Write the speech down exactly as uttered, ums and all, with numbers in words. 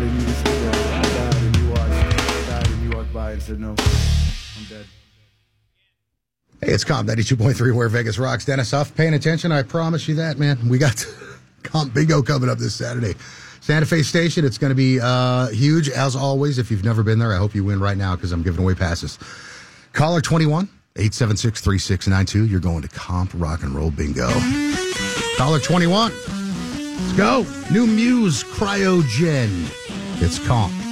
and you just stood there. I died and you watched. I died and you walked by and said, no, I'm dead. Hey, it's Comp ninety-two point three where Vegas rocks. Dennis Huff, paying attention. I promise you that, man. We got Comp Bingo coming up this Saturday. Santa Fe Station, it's going to be uh, huge, as always. If you've never been there, I hope you win right now because I'm giving away passes. Caller twenty-one, eight seven six, three six nine two. You're going to Comp Rock and Roll Bingo. Caller twenty-one. Let's go. New Muse Cryogen. It's Comp.